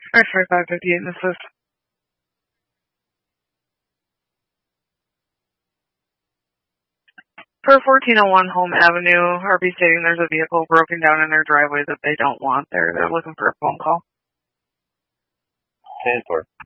I-4558 and assist. For 1401 Home Avenue, RB stating there's a vehicle broken down in their driveway that they don't want there. They're looking for a phone call. 10-4.